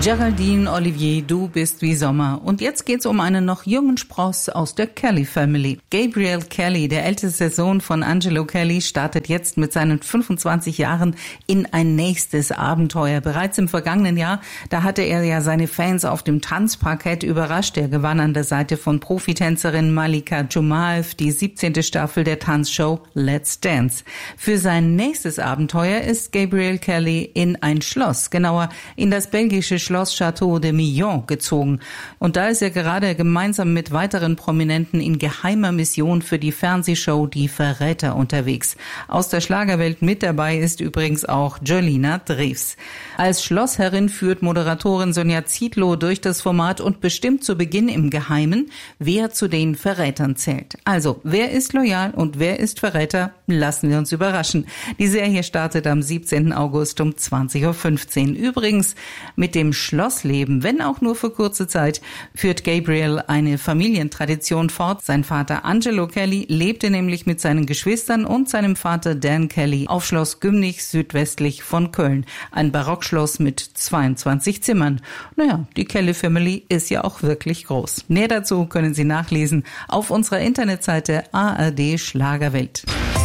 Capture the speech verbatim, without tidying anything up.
Geraldine Olivier, du bist wie Sommer. Und jetzt geht's um einen noch jungen Spross aus der Kelly Family. Gabriel Kelly, der älteste Sohn von Angelo Kelly, startet jetzt mit seinen fünfundzwanzig Jahren in ein nächstes Abenteuer. Bereits im vergangenen Jahr, da hatte er ja seine Fans auf dem Tanzparkett überrascht. Er gewann an der Seite von Profitänzerin Malika Jumaev die siebzehnte Staffel der Tanzshow Let's Dance. Für sein nächstes Abenteuer ist Gabriel Kelly in ein Schloss, genauer in das belgische Schloss Château de Millon gezogen. Und da ist er gerade gemeinsam mit weiteren Prominenten in geheimer Mission für die Fernsehshow Die Verräter unterwegs. Aus der Schlagerwelt mit dabei ist übrigens auch Jolina Drews. Als Schlossherrin führt Moderatorin Sonja Zietlow durch das Format und bestimmt zu Beginn im Geheimen, wer zu den Verrätern zählt. Also, wer ist loyal und wer ist Verräter? Lassen wir uns überraschen. Die Serie startet am siebzehnten August um zwanzig Uhr fünfzehn. Übrigens, mit dem Schlossleben, wenn auch nur für kurze Zeit, führt Gabriel eine Familientradition fort. Sein Vater Angelo Kelly lebte nämlich mit seinen Geschwistern und seinem Vater Dan Kelly auf Schloss Gümnich südwestlich von Köln. Ein Barockschloss mit zweiundzwanzig Zimmern. Naja, die Kelly Family ist ja auch wirklich groß. Mehr dazu können Sie nachlesen auf unserer Internetseite A R D Schlagerwelt.